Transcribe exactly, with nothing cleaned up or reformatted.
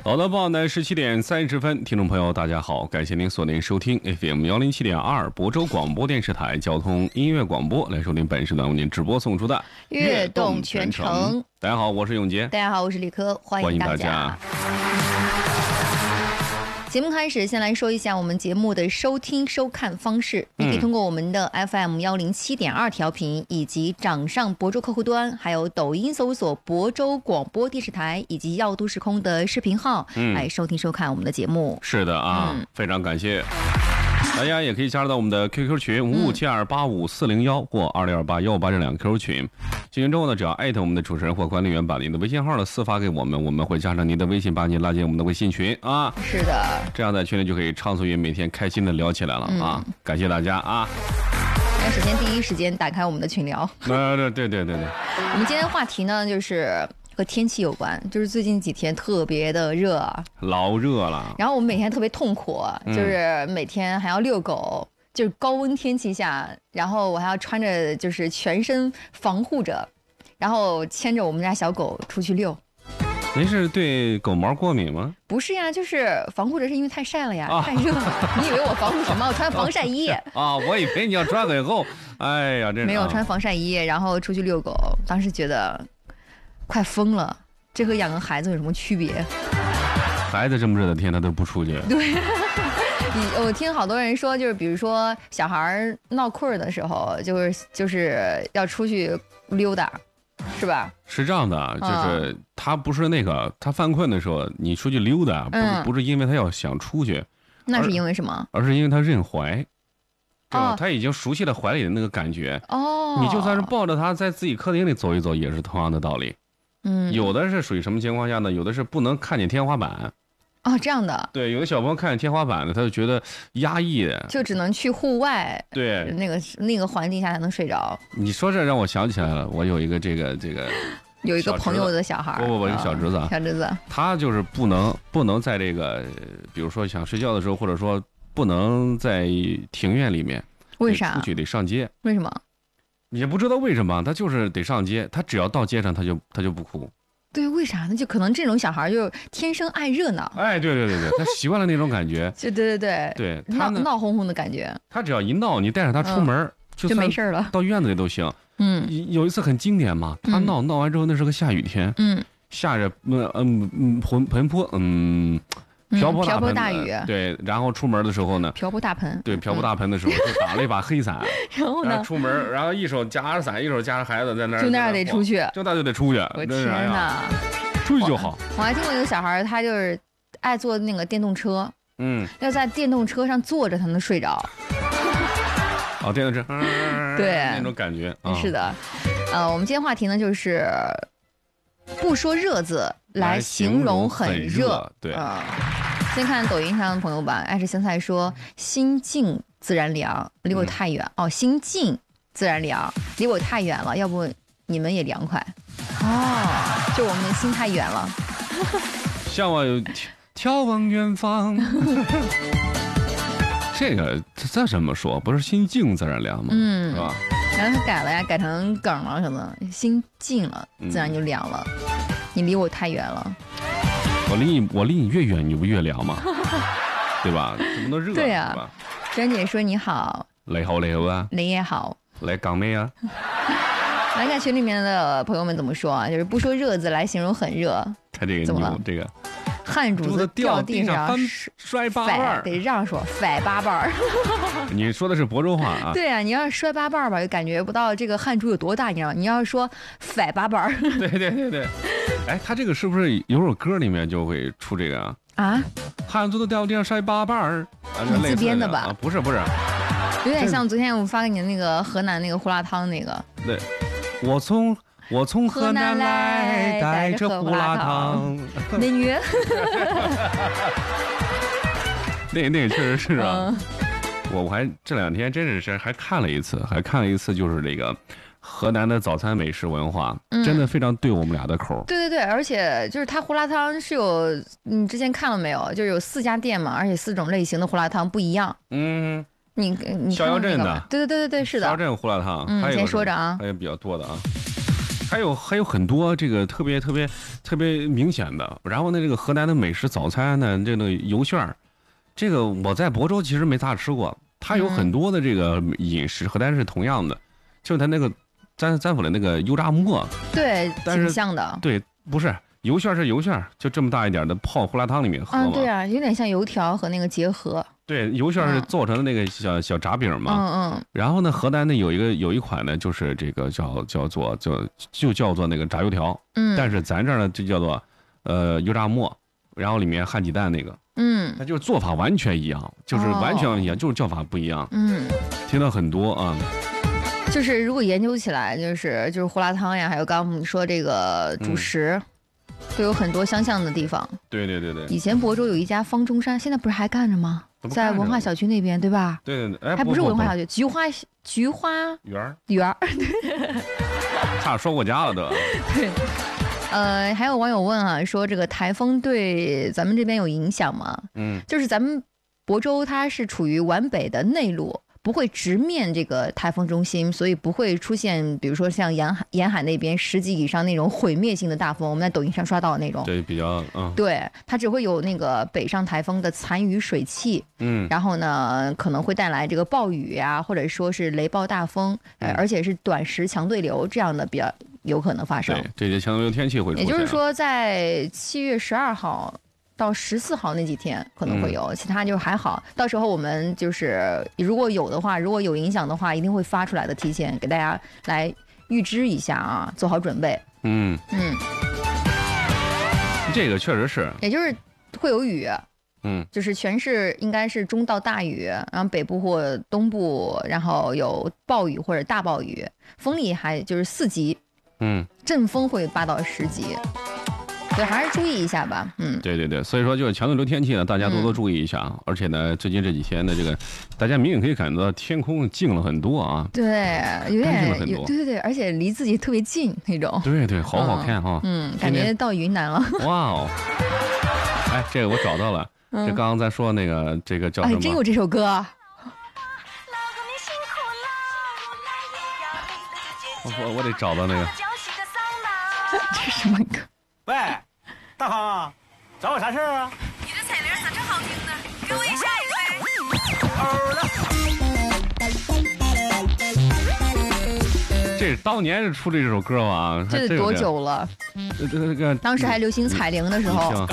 好的，傍晚十七点三十分，听众朋友大家好，感谢您锁定收听 F M 幺零七点二亳州广播电视台交通音乐广播，来收听本时段为您直播送出的悦动全程。 大家好，我是永杰。 大家好，我是李科，欢迎大家。节目开始，先来说一下我们节目的收听收看方式。你可以通过我们的 F M 幺零七点二调频，以及掌上亳州客户端，还有抖音搜索亳州广播电视台以及耀都时空的视频号，嗯、来收听收看我们的节目。 是的啊，嗯、非常感谢。大家也可以加入到我们的 Q Q 群五五七二八五四零幺或二六二八幺五八这两个 Q Q 群。进群之后呢，只要艾特我们的主持人或管理员，把您的微信号呢私发给我们，我们会加上您的微信，把你拉进我们的微信群啊。 是的，这样在群里就可以畅所欲每天开心的聊起来了啊！嗯、感谢大家啊！ 那首先第一时间打开我们的群聊。 对对对对对对。 我们今天的话题呢，就是和天气有关，就是最近几天特别的热， 老热了。 然后我们每天特别痛苦，就是每天还要遛狗。嗯，就是高温天气下，然后我还要穿着就是全身防护着，然后牵着我们家小狗出去遛。 您是对狗毛过敏吗？ 不是呀，就是防护着是因为太晒了呀，啊、太热了。你以为我防护什么？我穿防晒衣啊！我以为你要穿很厚。哎呀，这没有穿防晒衣，然后出去遛狗。当时觉得快疯了，这和养个孩子有什么区别？ 孩子这么热的天，他都不出去。 对。我听好多人说，就是比如说小孩闹困的时候，就是就是要出去溜达，是吧？ 是这样的，就是他不是那个他犯困的时候，你出去溜达，不是、嗯、不是因为他要想出去， 那是因为什么？ 而是因为他认怀，哦，他已经熟悉了怀里的那个感觉。哦，你就算是抱着他在自己客厅里走一走，也是同样的道理。嗯，有的是属于什么情况下呢？有的是不能看见天花板。 哦，这样的。 对，有的小朋友看见天花板呢，他就觉得压抑， 就只能去户外， 对， 那个那个环境下才能睡着。 你说这让我想起来了，我有一个这个这个有一个朋友的小孩， 不不不，一个小侄子， 小侄子， 他就是不能不能在这个，比如说想睡觉的时候，或者说不能在庭院里面， 为啥？ 出去得上街。 为什么？ 也不知道为什么，他就是得上街，他只要到街上，他就他就不哭。 对，为啥呢？就可能这种小孩就天生爱热闹。 哎，对对对对，他习惯了那种感觉。 就对对对， 对，闹闹哄哄的感觉。 他只要一闹，你带着他出门，嗯、就, 就没事了， 到院子里都行。嗯，有一次很经典嘛，他闹、嗯、闹完之后，那是个下雨天，嗯，下着嗯嗯嗯盆盆泼嗯。瓢泼瓢泼大雨， 对，然后出门的时候呢， 瓢泼大盆， 对，瓢泼大盆的时候就打了一把黑伞， 然后呢， 出门，然后一手夹着伞，一手夹着孩子在那儿， 就那儿得出去， 就那就得出去， 我天哪， 出去就好。 我还听过一个小孩，他就是爱坐那个电动车，嗯，要在电动车上坐着才能睡着。 哦，电动车， 嗯、对， 那种感觉， 嗯、是的。呃，我们今天话题呢就是。不说热字来形容很热， 对啊、呃。先看抖音上的朋友吧，爱吃香菜说心静自然凉，离我太远、嗯、哦，心静自然凉，离我太远了，要不你们也凉快哦，就我们的心太远了。 向往有眺望远方。这个这怎么说？不是心静自然凉吗？嗯，是吧？ 然后他改了呀，改成梗了什么？心静了，自然就凉了。嗯、你离我太远了。 我离你，我离你越远，你不越凉吗？对吧？怎么都热？ 对呀、啊。娟姐说你好。 你好，你好啊。 你也好。 来港妹啊。 来看群里面的朋友们怎么说啊？就是不说热字来形容很热。 他这个怎么了？ 这个。 汗珠子掉地上摔八瓣， 得让说甩八瓣。 你说的是亳州话啊？ 对啊，你要是摔八瓣吧，就感觉不到这个汗珠有多大，你知道吗？你要是说甩八瓣， 对对对对。哎，他这个是不是有首歌里面就会出这个啊？ 啊， 汗珠子掉地上摔八瓣儿， 你自编的吧？ 啊、不是不是， 有点像昨天我发给你的那个河南那个胡辣汤那个。 对，我从。我从河南来，带着胡辣汤。 美女。 那那个确实是啊，嗯、我我还这两天真是还看了一次，还看了一次，就是这个河南的早餐美食文化，嗯、真的非常对我们俩的口。 对对对，而且就是它胡辣汤是有，你之前看了没有？就是有四家店嘛，而且四种类型的胡辣汤不一样。嗯，你你逍遥镇的， 对对对对对，是的。 逍遥镇胡辣汤， 嗯，先说着啊， 还有比较多的啊。 还有还有很多这个特别特别特别明显的。然后呢，这个河南的美食早餐呢，这个油旋儿，这个我在亳州其实没咋吃过。它有很多的这个饮食和但是同样的，就它那个咱咱府的那个油炸馍， 对， 但是挺像的。 对，不是油旋是油旋，就这么大一点的泡胡辣汤里面喝嘛。 嗯，对啊，有点像油条和那个结合。 对，油旋是做成的那个小小炸饼嘛。 嗯嗯。 然后呢，河南呢有一个有一款呢，就是这个叫叫做叫就叫做那个炸油条。 嗯。 但是咱这儿呢就叫做呃油炸馍，然后里面焊鸡蛋那个。 嗯。 它就是做法完全一样，就是完全一样，哦、就是叫法不一样。 嗯。 听到很多啊。 就是如果研究起来，就是就是胡辣汤呀，还有刚刚你说这个主食。嗯，都有很多相像的地方。 对对对对。 以前亳州有一家方中山，现在不是还干着吗？在文化小区那边，对吧？ 对对对，哎， 还不是文化小区，菊花菊花园园儿， 差点说过家了都。 对。呃，还有网友问啊，说这个台风对咱们这边有影响吗？嗯，就是咱们亳州它是处于皖北的内陆。不会直面这个台风中心，所以不会出现比如说像沿海沿海那边十级以上那种毁灭性的大风，我们在抖音上刷到的那种。 对，比较嗯。 对，它只会有那个北上台风的残余水汽，嗯，然后呢可能会带来这个暴雨呀、啊，或者说是雷暴大风，呃、嗯，而且是短时强对流这样的比较有可能发生。 对，这些强对流天气会出现。 也就是说，在七月十二号。到十四号那几天可能会有，嗯、其他就还好。到时候我们就是如果有的话，如果有影响的话，一定会发出来的，提前给大家来预知一下啊，做好准备。嗯嗯， 这个确实是， 也就是会有雨，嗯，就是全市应该是中到大雨，然后北部或东部，然后有暴雨或者大暴雨，风力还就是四级，嗯，阵风会八到十级。对，还是注意一下吧。嗯， 对对对，所以说就是强对流天气呢，大家多多注意一下。嗯、而且呢，最近这几天的这个，大家明显可以感觉到天空静了很多啊。 对，有点了很多。 对对对，而且离自己特别近那种。 对对，好好看哈。 嗯，嗯感觉到云南了。 哇哦！哎，这个我找到了，嗯、这刚刚咱说那个这个叫什么？ 哎，真有这首歌。 我我我得找到那个。 这是什么歌？ 喂，大航啊，找我啥事儿啊？ 你的彩铃咋这好听呢？给我也下一回。这当年是出这首歌吧？ 这得多久了？ 这这个当时还流行彩铃的时候。